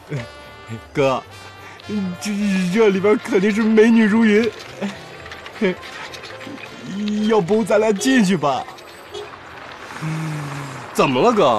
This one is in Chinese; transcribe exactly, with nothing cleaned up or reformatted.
哥，这这里边肯定是美女如云，要不咱俩进去吧？怎么了，哥？